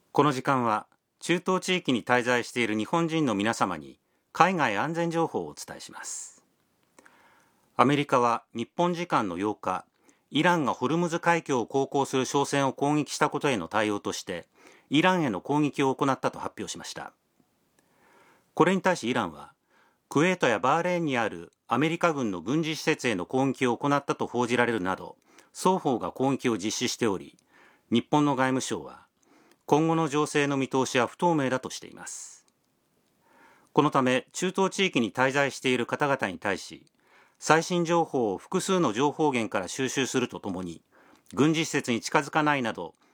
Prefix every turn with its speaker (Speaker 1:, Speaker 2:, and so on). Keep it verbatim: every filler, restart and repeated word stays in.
Speaker 1: この時間は中東地域に滞在している日本人の皆様に海外安全情報をお伝えします。アメリカは日本時間のようか、イランがホルムズ海峡を航行する商船を攻撃したことへの対応としてイランへの攻撃を行ったと発表しました。これに対しイランはクウェートやバーレーンにあるアメリカ軍の軍事施設への攻撃を行ったと報じられるなど、双方が攻撃を実施しており、日本の外務省は今後の情勢の見通しは不透明だとしています。このため中東地域に滞在している方々に対し、最新情報を複数の情報源から収集するとともに、軍事施設に近づかないなど